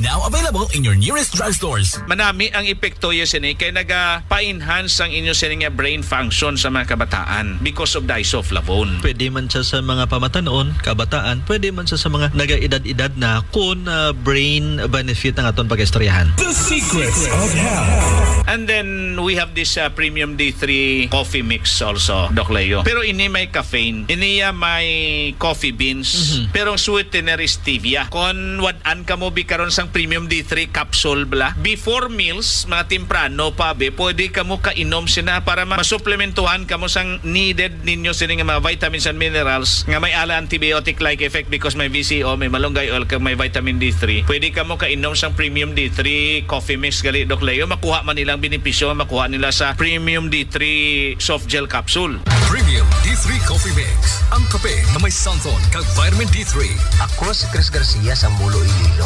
Now available in your nearest drugstores. Manami ang epekto yun sini kay naga-pa-enhance ang inyo sini nga brain function sa mga kabataan because of the isoflavone. Pwede man siya sa mga pamatanon, kabataan, pwede man siya sa mga naga-edad-edad na kung brain benefit ang aton pag-istoryahan. The secrets of health. And then we have this premium D3 coffee mix also, Doc Leo. Pero ini may caffeine, iniya may coffee beans, pero ang sweetener is stevia. Kung wadan ka mo bikaron sang premium D3 capsule bla, before meals, mga temprano pa be, pwede ka mo kainom sina para masuplementuhan ka mo sang needed ninyo sini nga mga vitamins and minerals nga may ala antibiotic-like effect because may VCO, may malunggay oil, kag may vitamin D3. Pwede ka mo kainom sang premium D3 coffee mix gali, Doc Leo. Makuha man nilang benepisyo, makuha nila sa premium D3 soft gel capsule. Premium D3 Coffee Mix. Ang kape na may santon kag vitamin D3. Ako si Chris Garcia sa Mulo, Iloilo.